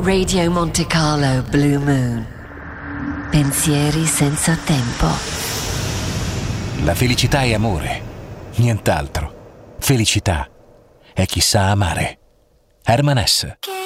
Radio Monte Carlo Blue Moon. Pensieri senza tempo. La felicità è amore, nient'altro. Felicità è chi sa amare. Herman S.